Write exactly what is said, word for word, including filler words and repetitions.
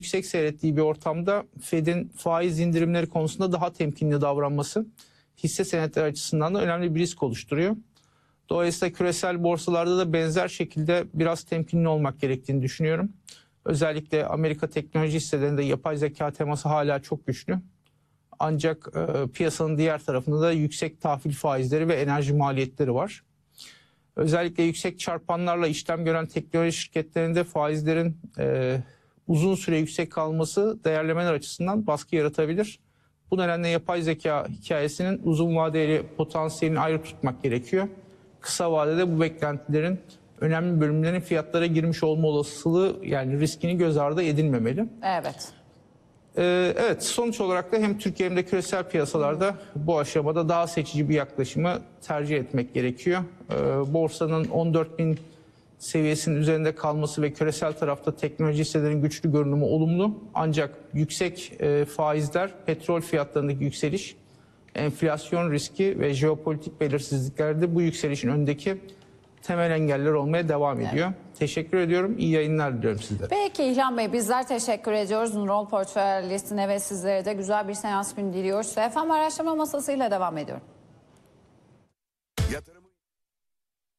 yüksek seyrettiği bir ortamda Fed'in faiz indirimleri konusunda daha temkinli davranması hisse senetleri açısından da önemli bir risk oluşturuyor. Dolayısıyla küresel borsalarda da benzer şekilde biraz temkinli olmak gerektiğini düşünüyorum. Özellikle Amerika teknoloji hisselerinde yapay zeka teması hala çok güçlü. Ancak e, piyasanın diğer tarafında da yüksek tahvil faizleri ve enerji maliyetleri var. Özellikle yüksek çarpanlarla işlem gören teknoloji şirketlerinde faizlerin e, uzun süre yüksek kalması değerlemeler açısından baskı yaratabilir. Bu nedenle yapay zeka hikayesinin uzun vadeli potansiyelini ayrı tutmak gerekiyor. Kısa vadede bu beklentilerin önemli bölümlerin fiyatlara girmiş olma olasılığı, yani riskini göz ardı edilmemeli. Evet. Ee, evet, sonuç olarak da hem Türkiye hem de küresel piyasalarda bu aşamada daha seçici bir yaklaşımı tercih etmek gerekiyor. Ee, borsanın on dört bin seviyesinin üzerinde kalması ve küresel tarafta teknoloji hisselerinin güçlü görünümü olumlu. Ancak yüksek e, faizler, petrol fiyatlarındaki yükseliş, enflasyon riski ve jeopolitik belirsizliklerde bu yükselişin önündeki temel engeller olmaya devam ediyor. Evet. Teşekkür ediyorum. İyi yayınlar diliyorum sizlere. Peki İlhan Bey, bizler teşekkür ediyoruz. Nurol Portföy listine ve sizlere de güzel bir seans günü diliyoruz. Efendim, araştırma masasıyla devam ediyorum. Yatırım